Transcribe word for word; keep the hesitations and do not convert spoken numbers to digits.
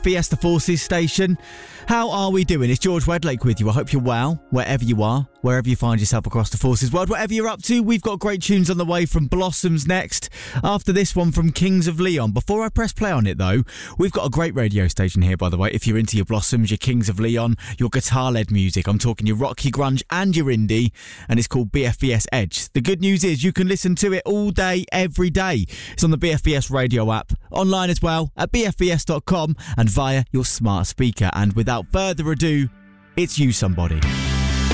Fiesta Forces station. How are we doing? It's George Wedlake with you. I hope you're well, wherever you are, wherever you find yourself across the Forces world, whatever you're up to. We've got great tunes on the way from Blossoms next. After this one from Kings of Leon. Before I press play on it, though, we've got a great radio station here, by the way. If you're into your Blossoms, your Kings of Leon, your guitar-led music, I'm talking your rock, your grunge, and your indie, and it's called B F B S Edge. The good news is you can listen to it all day, every day. It's on the B F B S radio app, online as well, at b f b s dot com, and via your smart speaker. And without further ado, it's You Somebody.